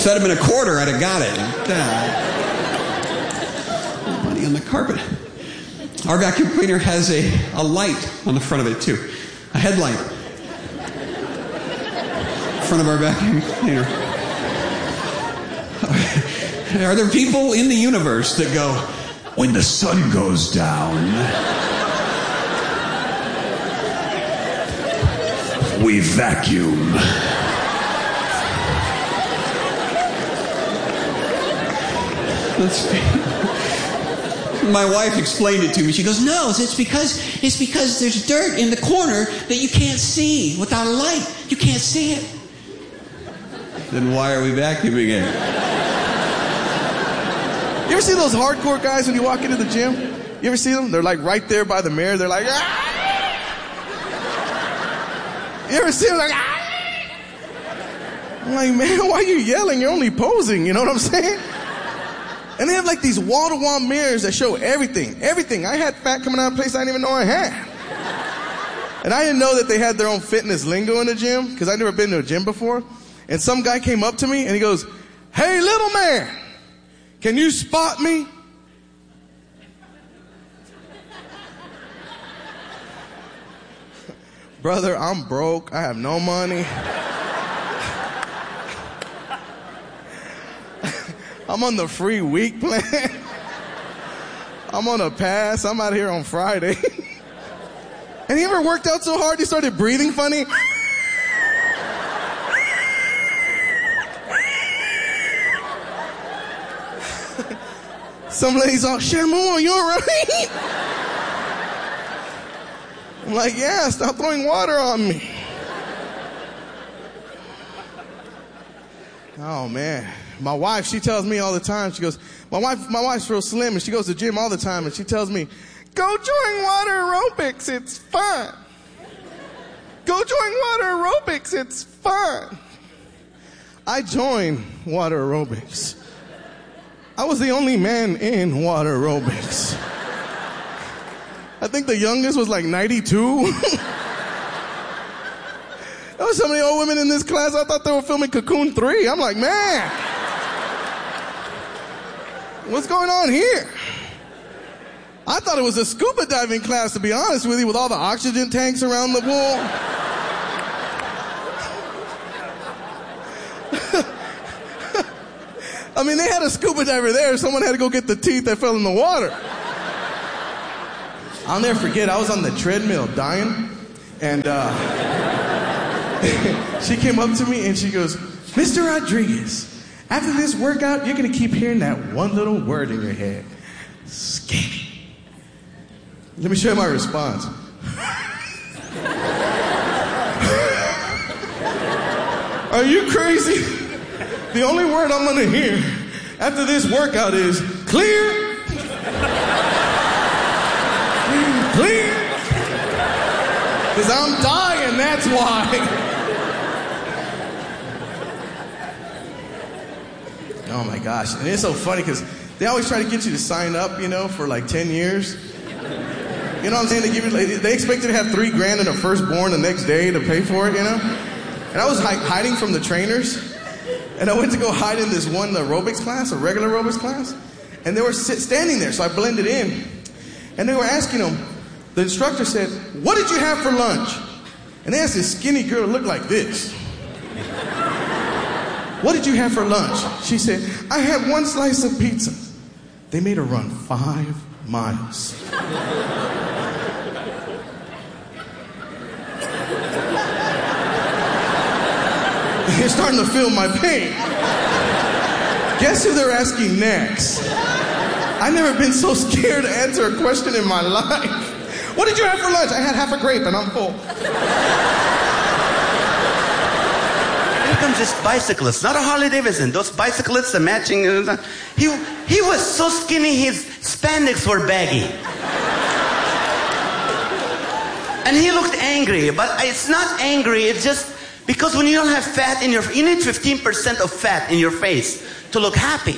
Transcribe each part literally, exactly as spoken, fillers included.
If that had been a quarter, I'd have got it. Uh, money on the carpet. Our vacuum cleaner has a, a light on the front of it, too. A headlight. Front of our vacuum cleaner. Are there people in the universe that go, when the sun goes down, we vacuum? Let's see. My wife explained it to me. She goes, no, it's because it's because there's dirt in the corner that you can't see without a light. You can't see it. Then why are we vacuuming it? You ever see those hardcore guys when you walk into the gym? You ever see them? They're like right there by the mirror. They're like, ah! You ever see them like, ah! I'm like, man, why are you yelling? You're only posing. You know what I'm saying? And they have like these wall-to-wall mirrors that show everything. Everything. I had fat coming out of a place I didn't even know I had. And I didn't know that they had their own fitness lingo in the gym because I'd never been to a gym before. And some guy came up to me and he goes, hey, little man, can you spot me? Brother, I'm broke. I have no money. I'm on the free week plan. I'm on a pass. I'm out here on Friday. And he ever worked out so hard he started breathing funny? Some lady's all, Shamu, you all right? I'm like, yeah, stop throwing water on me. Oh, man. My wife, she tells me all the time, she goes, my wife, my wife's real slim, and she goes to the gym all the time, and she tells me, go join water aerobics, it's fun. Go join water aerobics, it's fun. I joined water aerobics. I was the only man in water aerobics. I think the youngest was like ninety-two. There was so many old women in this class, I thought they were filming Cocoon three. I'm like, man, what's going on here? I thought it was a scuba diving class, to be honest with you, with all the oxygen tanks around the pool. I mean, they had a scuba diver there. Someone had to go get the teeth that fell in the water. I'll never forget, I was on the treadmill dying, and uh, she came up to me and she goes, Mister Rodriguez, after this workout, you're going to keep hearing that one little word in your head. Skinny. Let me show you my response. Are you crazy? The only word I'm going to hear after this workout is clear. Clear. Because I'm dying, that's why. Oh my gosh. And it's so funny because they always try to get you to sign up, you know, for like ten years. You know what I'm saying? They give you, they expect you to have three grand in a firstborn the next day to pay for it, you know? And I was hi- hiding from the trainers. And I went to go hide in this one aerobics class, a regular aerobics class. And they were sit- standing there, so I blended in. And they were asking them, the instructor said, what did you have for lunch? And they asked this skinny girl who looked like this. What did you have for lunch? She said, I had one slice of pizza. They made her run five miles. You're starting to feel my pain. Guess who they're asking next? I've never been so scared to answer a question in my life. What did you have for lunch? I had half a grape and I'm full. Here comes this bicyclist, not a Harley Davidson. Those bicyclists, the matching. He, he was so skinny, his spandex were baggy. And he looked angry, but it's not angry, it's just because when you don't have fat in your, you need fifteen percent of fat in your face to look happy.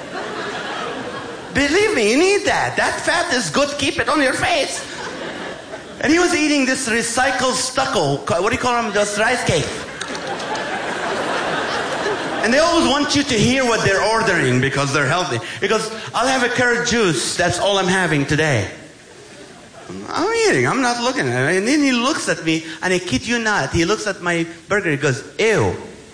Believe me, you need that. That fat is good, keep it on your face. And he was eating this recycled stucco, what do you call them, just rice cake. And they always want you to hear what they're ordering because they're healthy. Because I'll have a carrot juice. That's all I'm having today. I'm eating. I'm not looking at it. And then he looks at me, and I kid you not, he looks at my burger. He goes, ew.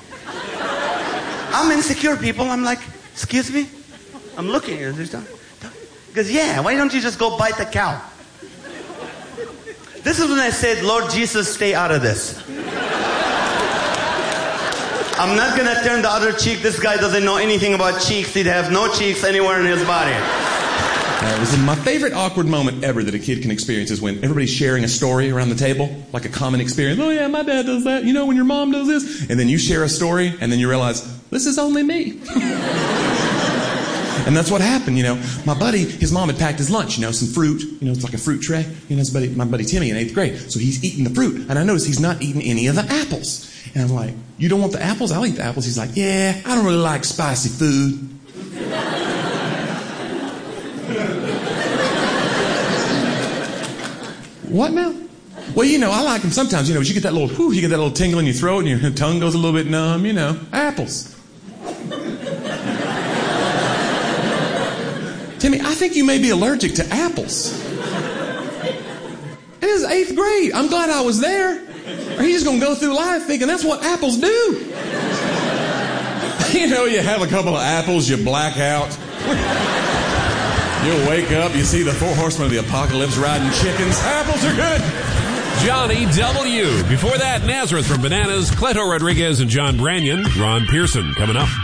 I'm insecure, people. I'm like, excuse me? I'm looking at it. He goes, yeah, why don't you just go bite the cow? This is when I said, Lord Jesus, stay out of this. I'm not going to turn the other cheek. This guy doesn't know anything about cheeks. He'd have no cheeks anywhere in his body. Uh, listen, my favorite awkward moment ever that a kid can experience is when everybody's sharing a story around the table, like a common experience. Oh, yeah, my dad does that. You know, when your mom does this. And then you share a story, and then you realize, this is only me. And that's what happened, you know. My buddy, his mom had packed his lunch, you know, some fruit. You know, it's like a fruit tray. You know, his buddy, my buddy Timmy in eighth grade. So he's eating the fruit. And I notice he's not eating any of the apples. And I'm like, you don't want the apples? I'll eat the apples. He's like, yeah, I don't really like spicy food. What now? Well, you know, I like them sometimes, you know, but you get that little, whew, you get that little tingle in your throat and your tongue goes a little bit numb, you know. Apples. Timmy, I think you may be allergic to apples. It is eighth grade. I'm glad I was there. Or he's just going to go through life thinking that's what apples do. You know, you have a couple of apples, you black out. You'll wake up, you see the four horsemen of the apocalypse riding chickens. Apples are good. Johnny W. Before that, Nazareth from Bananas, Cleto Rodriguez and John Branyan. Ron Pearson coming up.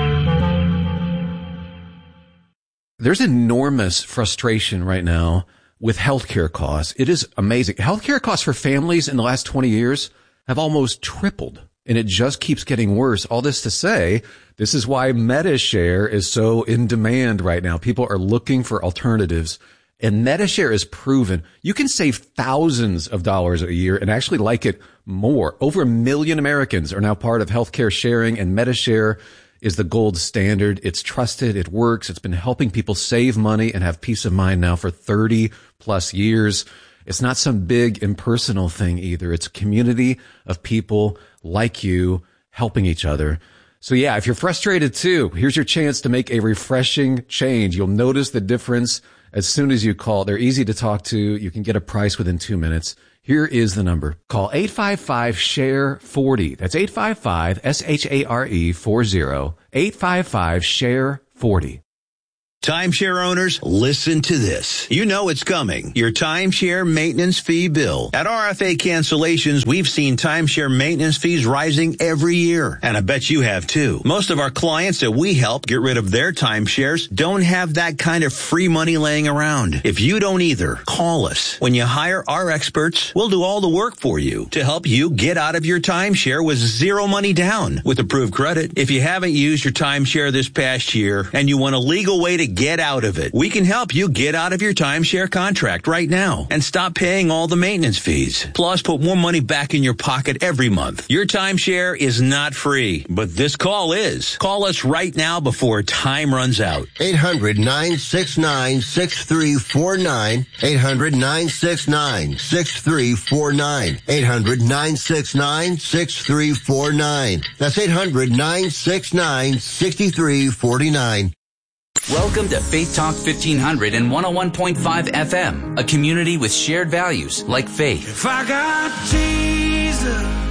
There's enormous frustration right now with healthcare costs. It is amazing. Healthcare costs for families in the last twenty years have almost tripled, and it just keeps getting worse. All this to say, this is why MediShare is so in demand right now. People are looking for alternatives, and MediShare is proven. You can save thousands of dollars a year and actually like it more. Over a million Americans are now part of healthcare sharing, and MediShare is the gold standard. It's trusted. It works. It's been helping people save money and have peace of mind now for thirty plus years. It's not some big impersonal thing either. It's a community of people like you helping each other. So yeah, if you're frustrated too, here's your chance to make a refreshing change. You'll notice the difference as soon as you call. They're easy to talk to. You can get a price within two minutes. Here is the number. Call eight five five, S H A R E, forty. That's eight five five, S H A R E, forty. eight five five, S H A R E, forty. Timeshare owners, listen to this. You know it's coming. Your timeshare maintenance fee bill. At R F A Cancellations, we've seen timeshare maintenance fees rising every year. And I bet you have too. Most of our clients that we help get rid of their timeshares don't have that kind of free money laying around. If you don't either, call us. When you hire our experts, we'll do all the work for you to help you get out of your timeshare with zero money down with approved credit. If you haven't used your timeshare this past year and you want a legal way to get out of it, we can help you get out of your timeshare contract right now and stop paying all the maintenance fees. Plus, put more money back in your pocket every month. Your timeshare is not free, but this call is. Call us right now before time runs out. eight hundred, nine six nine, six three four nine. eight hundred, nine six nine, six three four nine. eight hundred, nine six nine, six three four nine. That's eight hundred, nine six nine, six three four nine. Welcome to Faith Talk fifteen hundred and one oh one point five F M, a community with shared values like faith. If I got Jesus,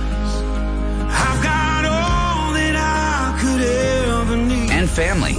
I've got all that I could ever need. And family.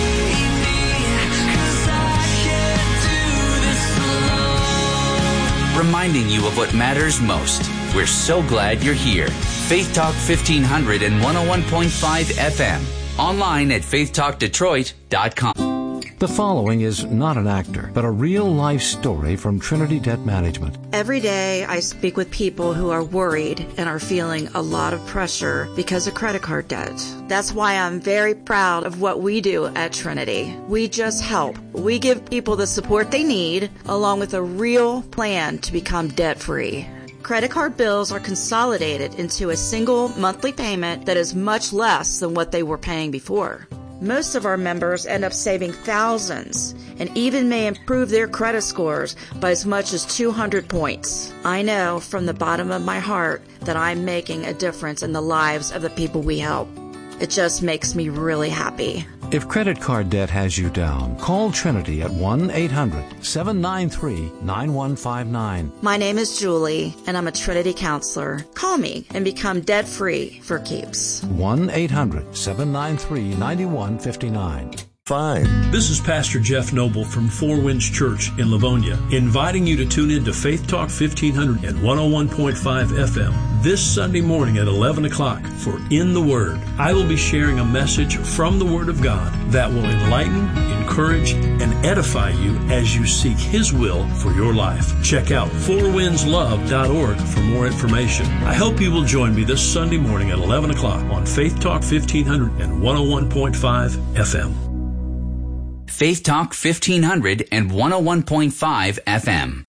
Reminding you of what matters most. We're so glad you're here. Faith Talk fifteen hundred and one oh one point five F M. Online at faith talk detroit dot com. The following is not an actor, but a real-life story from Trinity Debt Management. Every day I speak with people who are worried and are feeling a lot of pressure because of credit card debt. That's why I'm very proud of what we do at Trinity. We just help. We give people the support they need, along with a real plan to become debt-free. Credit card bills are consolidated into a single monthly payment that is much less than what they were paying before. Most of our members end up saving thousands and even may improve their credit scores by as much as two hundred points. I know from the bottom of my heart that I'm making a difference in the lives of the people we help. It just makes me really happy. If credit card debt has you down, call Trinity at one eight hundred seven nine three nine one five nine. My name is Julie, and I'm a Trinity counselor. Call me and become debt-free for keeps. one eight hundred seven nine three nine one five nine. Fine. This is Pastor Jeff Noble from Four Winds Church in Livonia, inviting you to tune in to Faith Talk fifteen hundred and one oh one point five F M this Sunday morning at eleven o'clock for In the Word. I will be sharing a message from the Word of God that will enlighten, encourage, and edify you as you seek His will for your life. Check out four winds love dot org for more information. I hope you will join me this Sunday morning at eleven o'clock on Faith Talk fifteen hundred and one oh one point five F M. Faith Talk fifteen hundred and one oh one point five F M.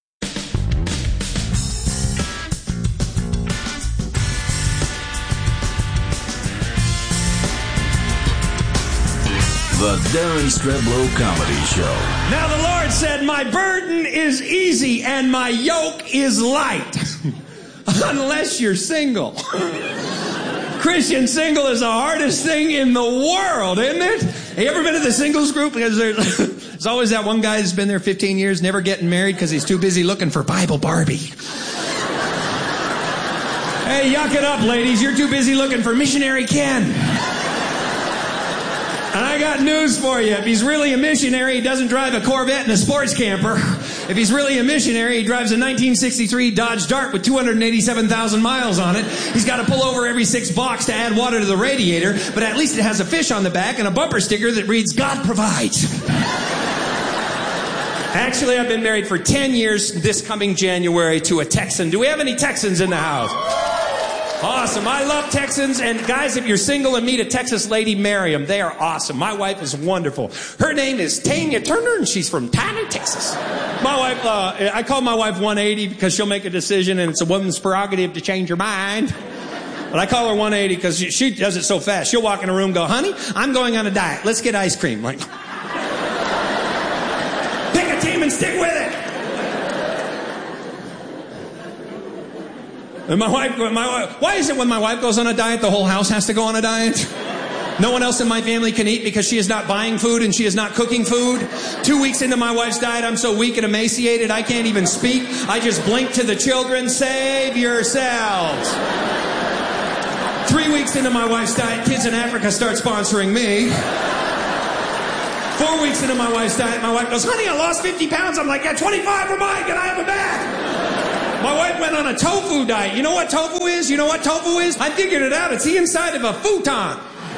The Darren Streblow Comedy Show. Now the Lord said, my burden is easy and my yoke is light. Unless you're single. Christian single is the hardest thing in the world, isn't it? Have you ever been to the singles group? Because there's, there's always that one guy that's been there fifteen years, never getting married because he's too busy looking for Bible Barbie. Hey, yuck it up, ladies. You're too busy looking for missionary Ken. And I got news for you. If he's really a missionary, he doesn't drive a Corvette and a sports camper. If he's really a missionary, he drives a nineteen sixty-three Dodge Dart with two hundred eighty-seven thousand miles on it. He's got to pull over every six blocks to add water to the radiator, but at least it has a fish on the back and a bumper sticker that reads, God provides. Actually, I've been married for ten years this coming January to a Texan. Do we have any Texans in the house? Awesome. I love Texans. And guys, if you're single and meet a Texas lady, marry them. They are awesome. My wife is wonderful. Her name is Tanya Turner, and she's from Tyler, Texas. My wife, uh, I call my wife one eighty because she'll make a decision, and it's a woman's prerogative to change her mind. But I call her one eighty because she, she does it so fast. She'll walk in a room and go, honey, I'm going on a diet. Let's get ice cream. Like, pick a team and stick with it. And my wife, my wife, why is it when my wife goes on a diet, the whole house has to go on a diet? No one else in my family can eat because she is not buying food and she is not cooking food. Two weeks into my wife's diet, I'm so weak and emaciated, I can't even speak. I just blink to the children, save yourselves. Three weeks into my wife's diet, kids in Africa start sponsoring me. Four weeks into my wife's diet, my wife goes, honey, I lost fifty pounds. I'm like, yeah, twenty-five for mine. Can I have it back? My wife went on a tofu diet. You know what tofu is? You know what tofu is? I figured it out. It's the inside of a futon.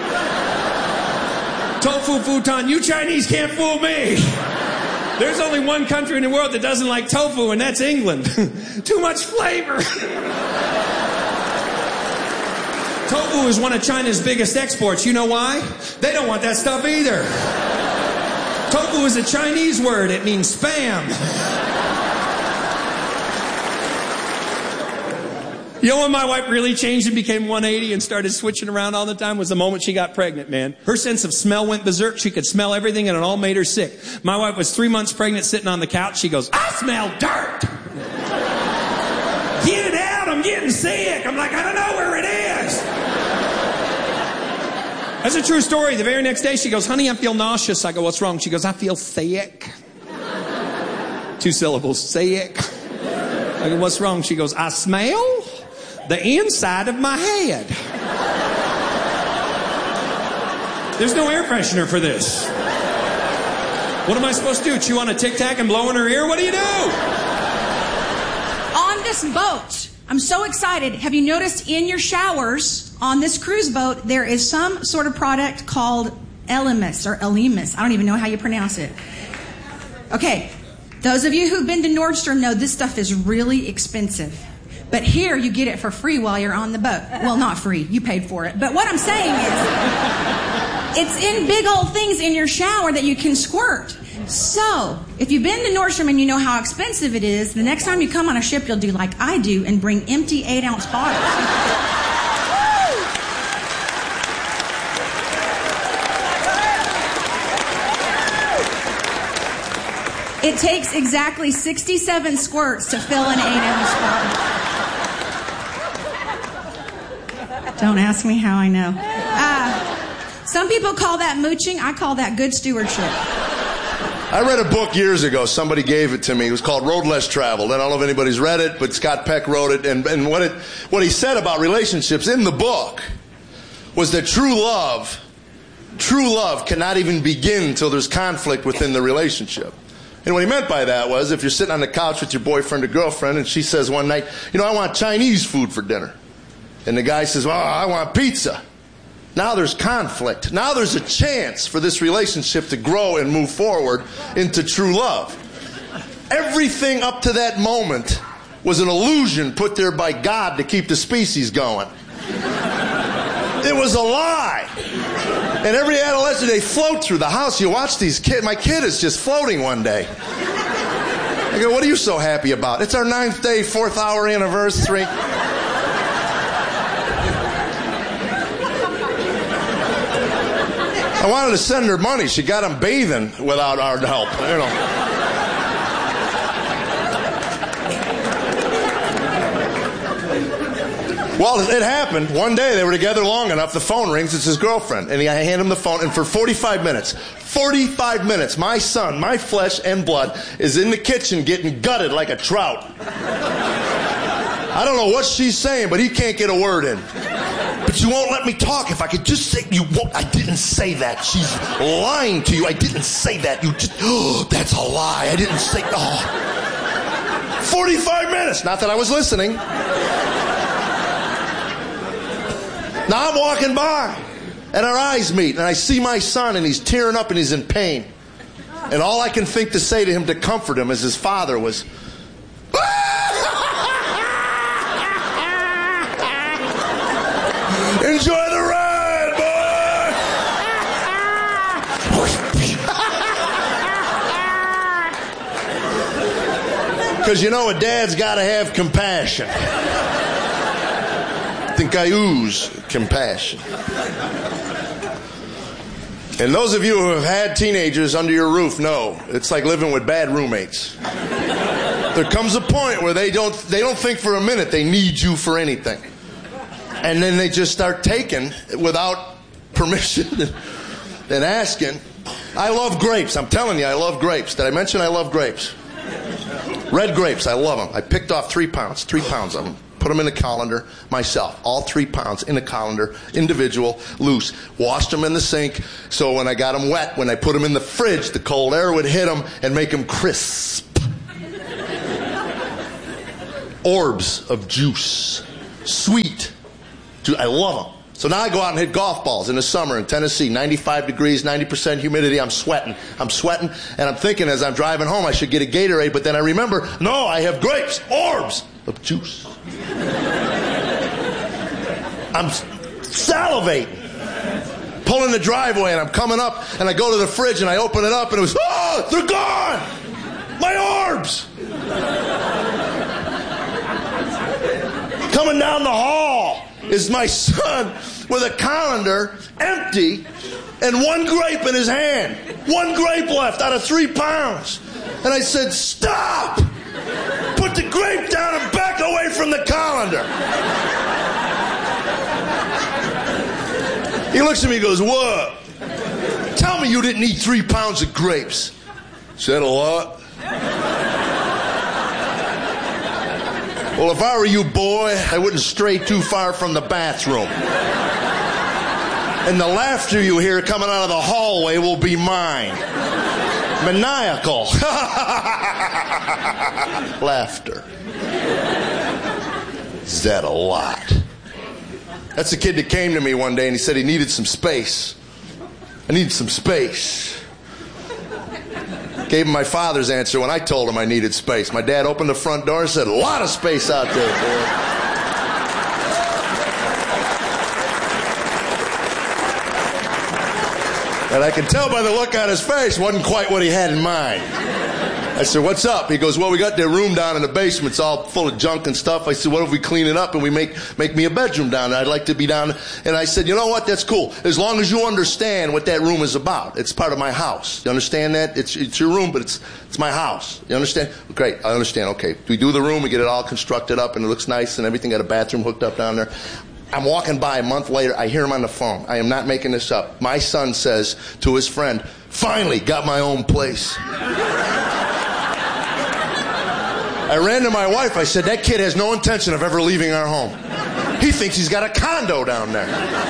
Tofu futon. You Chinese can't fool me. There's only one country in the world that doesn't like tofu, and that's England. Too much flavor. Tofu is one of China's biggest exports. You know why? They don't want that stuff either. Tofu is a Chinese word. It means spam. You know when my wife really changed and became one eighty and started switching around all the time was the moment she got pregnant, man. Her sense of smell went berserk. She could smell everything and it all made her sick. My wife was three months pregnant sitting on the couch. She goes, I smell dirt. Get it out. I'm getting sick. I'm like, I don't know where it is. That's a true story. The very next day she goes, honey, I feel nauseous. I go, what's wrong? She goes, I feel sick. Two syllables, sick. I go, what's wrong? She goes, I smell the inside of my head. There's no air freshener for this. What am I supposed to do? Chew on a Tic Tac and blow in her ear? What do you do? On this boat, I'm so excited. Have you noticed in your showers on this cruise boat, there is some sort of product called Elemis or Elemis. I don't even know how you pronounce it. Okay, those of you who've been to Nordstrom know this stuff is really expensive. But here, you get it for free while you're on the boat. Well, not free. You paid for it. But what I'm saying is, it's in big old things in your shower that you can squirt. So, if you've been to Nordstrom and you know how expensive it is, the next time you come on a ship, you'll do like I do and bring empty eight-ounce bottles. It takes exactly sixty-seven squirts to fill an eight-ounce bottle. Don't ask me how I know. Uh, some people call that mooching. I call that good stewardship. I read a book years ago. Somebody gave it to me. It was called Road Less Traveled. I don't know if anybody's read it, but Scott Peck wrote it. And, and what it, what he said about relationships in the book was that true love, true love cannot even begin until there's conflict within the relationship. And what he meant by that was, if you're sitting on the couch with your boyfriend or girlfriend, and she says one night, you know, I want Chinese food for dinner. And the guy says, well, I want pizza. Now there's conflict. Now there's a chance for this relationship to grow and move forward into true love. Everything up to that moment was an illusion put there by God to keep the species going. It was a lie. And every adolescent, they float through the house. You watch these kids. My kid is just floating one day. I go, what are you so happy about? It's our ninth day, fourth hour anniversary. I wanted to send her money. She got him bathing without our help, you know. Well, it happened. One day they were together long enough. The phone rings. It's his girlfriend. And I hand him the phone. And for forty-five minutes, forty-five minutes, my son, my flesh and blood, is in the kitchen getting gutted like a trout. I don't know what she's saying, but he can't get a word in. But you won't let me talk. If I could just say, you won't. I didn't say that. She's lying to you. I didn't say that. You just, oh, that's a lie. I didn't say, oh. forty-five minutes. Not that I was listening. Now I'm walking by, and our eyes meet, and I see my son, and he's tearing up, and he's in pain. And all I can think to say to him to comfort him as his father was, enjoy the ride, boy! Because you know a dad's got to have compassion. I think I ooze compassion. And those of you who have had teenagers under your roof know it's like living with bad roommates. There comes a point where they don't they don't think for a minute they need you for anything. And then they just start taking without permission and asking. I love grapes. I'm telling you, I love grapes. Did I mention I love grapes? Red grapes, I love them. I picked off three pounds, three pounds of them. Put them in a colander myself. All three pounds in a colander, individual, loose. Washed them in the sink, so when I got them wet, when I put them in the fridge, the cold air would hit them and make them crisp. Orbs of juice. Sweet. I love them. So now I go out and hit golf balls in the summer in Tennessee, ninety-five degrees, ninety percent humidity. I'm sweating. I'm sweating, and I'm thinking as I'm driving home I should get a Gatorade, but then I remember, no, I have grapes, orbs of juice. I'm salivating. Pulling the driveway, and I'm coming up, and I go to the fridge, and I open it up, and it was, oh, they're gone! My orbs! Coming down the hall is my son with a colander empty and one grape in his hand. One grape left out of three pounds. And I said, stop! Put the grape down and back away from the colander. He looks at me and goes, what? Tell me you didn't eat three pounds of grapes. Said a lot. Well, if I were you, boy, I wouldn't stray too far from the bathroom. And the laughter you hear coming out of the hallway will be mine. Maniacal. Laughter. Is that a lot? That's the kid that came to me one day and he said he needed some space. I need some space. Gave him my father's answer when I told him I needed space. My dad opened the front door and said, a lot of space out there, boy. And I could tell by the look on his face, wasn't quite what he had in mind. I said, what's up? He goes, well, we got their room down in the basement. It's all full of junk and stuff. I said, what if we clean it up and we make make me a bedroom down there? I'd like to be down. And I said, you know what? That's cool. As long as you understand what that room is about. It's part of my house. You understand that? It's it's your room, but it's it's my house. You understand? Great. I understand. Okay. We do the room. We get it all constructed up and it looks nice and everything. Got a bathroom hooked up down there. I'm walking by a month later. I hear him on the phone. I am not making this up. My son says to his friend, "Finally got my own place." I ran to my wife. I said, "That kid has no intention of ever leaving our home. He thinks he's got a condo down there."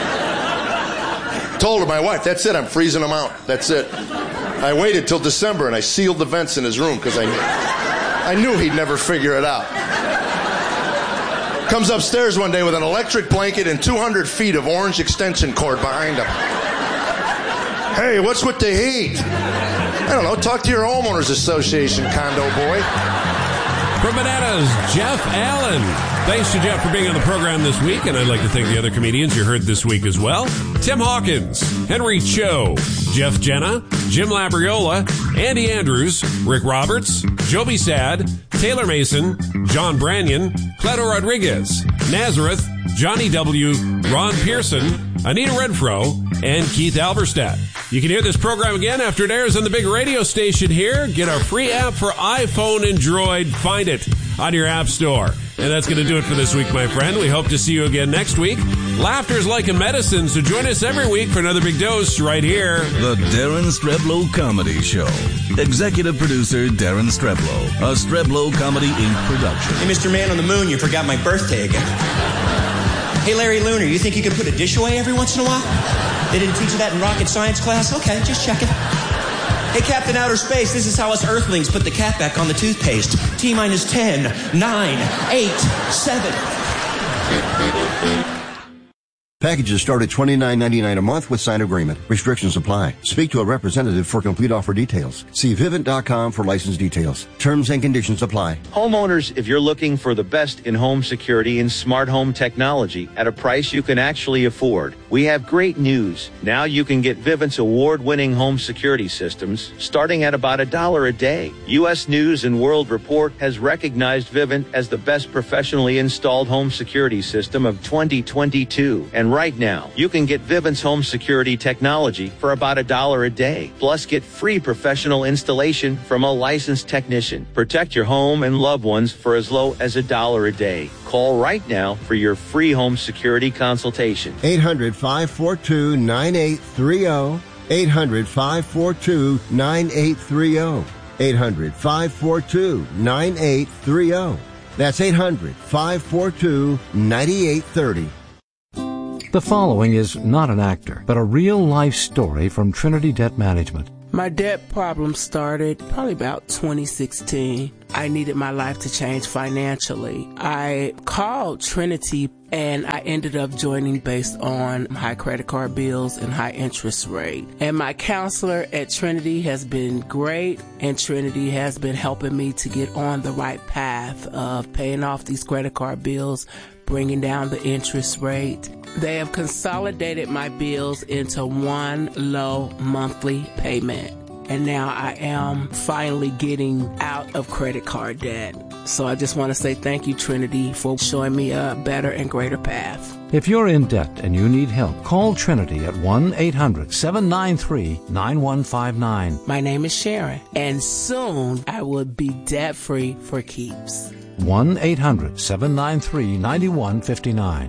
Told her, my wife, "That's it. I'm freezing him out. That's it." I waited till December and I sealed the vents in his room because I, I knew he'd never figure it out. Comes upstairs one day with an electric blanket and two hundred feet of orange extension cord behind him. "Hey, what's with the heat?" "I don't know. Talk to your homeowners association, condo boy." From Bananas, Jeff Allen. Thanks to Jeff for being on the program this week, and I'd like to thank the other comedians you heard this week as well. Tim Hawkins, Henry Cho, Jeff Jenna, Jim Labriola, Andy Andrews, Rick Roberts, Joby Sad, Taylor Mason, John Branyan, Cleto Rodriguez, Nazareth, Johnny W., Ron Pearson, Anita Renfro, and Keith Alverstadt. You can hear this program again after it airs on the big radio station here. Get our free app for iPhone and Droid. Find it on your app store. And that's going to do it for this week, my friend. We hope to see you again next week. Laughter's like a medicine, so join us every week for another big dose right here. The Darren Streblow Comedy Show. Executive producer Darren Streblow. A Streblow Comedy Incorporated production. Hey, Mister Man on the Moon, you forgot my birthday again. Hey, Larry Lunar, you think you could put a dish away every once in a while? They didn't teach you that in rocket science class? Okay, just checking. Hey, Captain Outer Space, this is how us Earthlings put the cap back on the toothpaste. T minus ten, nine, eight, seven. Packages start at twenty-nine ninety-nine a month with signed agreement. Restrictions apply. Speak to a representative for complete offer details. See Vivint dot com for license details. Terms and conditions apply. Homeowners, if you're looking for the best in home security and smart home technology at a price you can actually afford, we have great news. Now you can get Vivint's award-winning home security systems starting at about a dollar a day. U S News and World Report has recognized Vivint as the best professionally installed home security system of twenty twenty-two. And right now, you can get Vivint's home security technology for about a dollar a day. Plus, get free professional installation from a licensed technician. Protect your home and loved ones for as low as a dollar a day. Call right now for your free home security consultation. eight hundred, five four two, nine eight three zero. eight hundred, five four two, nine eight three zero. eight hundred, five four two, nine eight three zero. That's eight hundred, five four two, nine eight three zero. The following is not an actor, but a real-life story from Trinity Debt Management. My debt problem started probably about twenty sixteen. I needed my life to change financially. I called Trinity and I ended up joining based on high credit card bills and high interest rate. And my counselor at Trinity has been great, and Trinity has been helping me to get on the right path of paying off these credit card bills, bringing down the interest rate. They have consolidated my bills into one low monthly payment. And now I am finally getting out of credit card debt. So I just want to say thank you, Trinity, for showing me a better and greater path. If you're in debt and you need help, call Trinity at one eight hundred, seven nine three, nine one five nine. My name is Sharon, and soon I will be debt-free for keeps. one eight hundred, seven nine three, nine one five nine.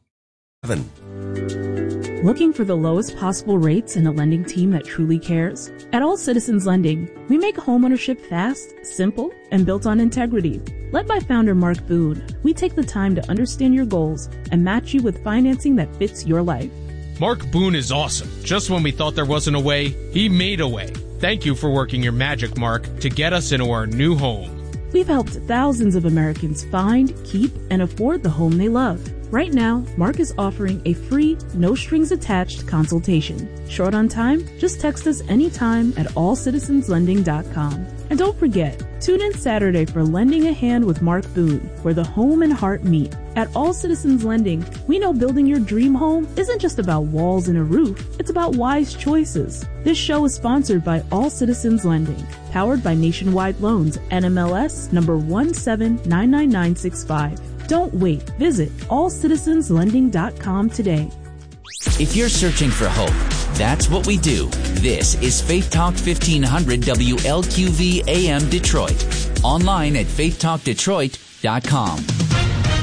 Looking for the lowest possible rates and a lending team that truly cares? At All Citizens Lending, we make homeownership fast, simple, and built on integrity. Led by founder Mark Boone, we take the time to understand your goals and match you with financing that fits your life. Mark Boone is awesome. Just when we thought there wasn't a way, he made a way. Thank you for working your magic, Mark, to get us into our new home. We've helped thousands of Americans find, keep, and afford the home they love. Right now, Mark is offering a free, no-strings-attached consultation. Short on time? Just text us anytime at all citizens lending dot com. And don't forget, tune in Saturday for Lending a Hand with Mark Boone, where the home and heart meet. At All Citizens Lending, we know building your dream home isn't just about walls and a roof, it's about wise choices. This show is sponsored by All Citizens Lending, powered by Nationwide Loans, N M L S number one seven nine nine nine six five. Don't wait. Visit all citizens lending dot com today. If you're searching for hope, that's what we do. This is Faith Talk fifteen hundred W L Q V A M Detroit. Online at faith talk detroit dot com.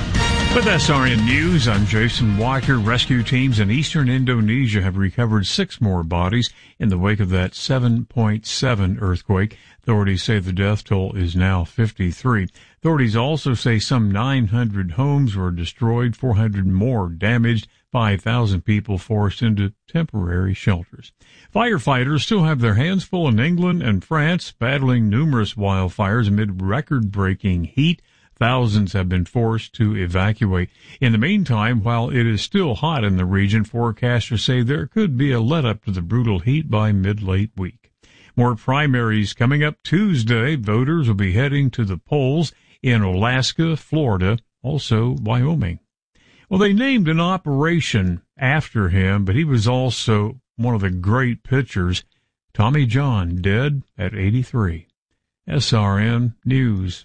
With S R N News, I'm Jason Walker. Rescue teams in eastern Indonesia have recovered six more bodies in the wake of that seven point seven earthquake. Authorities say the death toll is now fifty-three. Authorities also say some nine hundred homes were destroyed, four hundred more damaged, five thousand people forced into temporary shelters. Firefighters still have their hands full in England and France, battling numerous wildfires amid record-breaking heat. Thousands have been forced to evacuate. In the meantime, while it is still hot in the region, forecasters say there could be a let-up to the brutal heat by mid-late week. More primaries coming up Tuesday. Voters will be heading to the polls in Alaska, Florida, also Wyoming. Well, they named an operation after him, but he was also one of the great pitchers. Tommy John, dead at eighty-three. S R N News.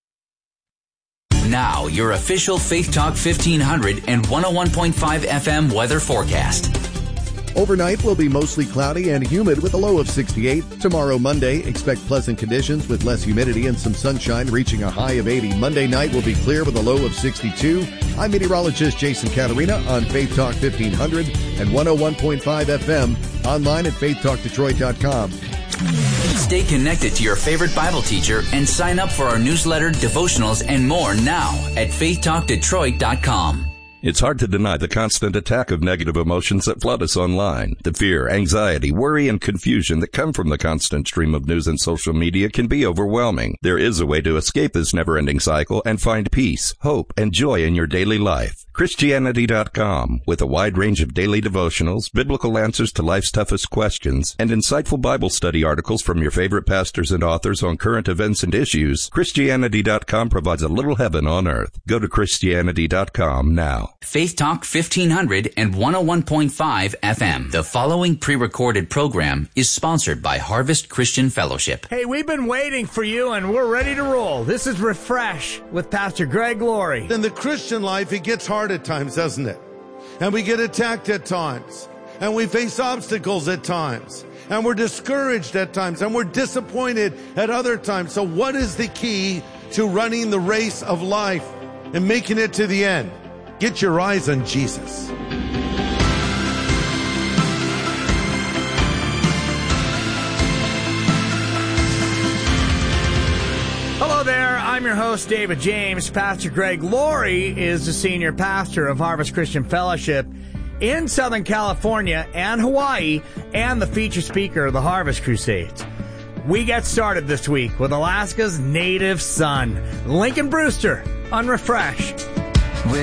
Now, your official Faith Talk fifteen hundred and one oh one point five F M weather forecast. Overnight will be mostly cloudy and humid with a low of sixty-eight. Tomorrow, Monday, expect pleasant conditions with less humidity and some sunshine reaching a high of eighty. Monday night will be clear with a low of sixty-two. I'm meteorologist Jason Caterina on Faith Talk fifteen hundred and one oh one point five F M. Online at faith talk detroit dot com. Stay connected to your favorite Bible teacher and sign up for our newsletter, devotionals, and more now at faith talk detroit dot com. It's hard to deny the constant attack of negative emotions that flood us online. The fear, anxiety, worry, and confusion that come from the constant stream of news and social media can be overwhelming. There is a way to escape this never-ending cycle and find peace, hope, and joy in your daily life. Christianity dot com, with a wide range of daily devotionals, biblical answers to life's toughest questions, and insightful Bible study articles from your favorite pastors and authors on current events and issues, Christianity dot com provides a little heaven on earth. Go to Christianity dot com now. Faith Talk fifteen hundred and one oh one point five F M. The following pre-recorded program is sponsored by Harvest Christian Fellowship. Hey, we've been waiting for you and we're ready to roll. This is Refresh with Pastor Greg Laurie. In the Christian life, it gets hard at times, doesn't it? And we get attacked at times. And we face obstacles at times. And we're discouraged at times. And we're disappointed at other times. So what is the key to running the race of life and making it to the end? Get your eyes on Jesus. Hello there, I'm your host, David James. Pastor Greg Laurie is the senior pastor of Harvest Christian Fellowship in Southern California and Hawaii, and the featured speaker of the Harvest Crusades. We get started this week with Alaska's native son, Lincoln Brewster, on Refresh.